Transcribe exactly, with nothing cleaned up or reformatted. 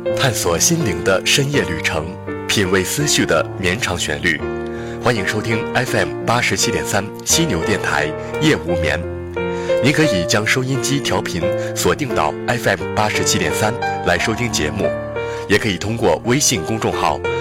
探索心灵的深夜旅程，品味思绪的绵长旋律。欢迎收听 F M 八十七点三犀牛电台夜无眠。您可以将收音机调频锁定到 F M 八十七点三来收听节目，也可以通过微信公众号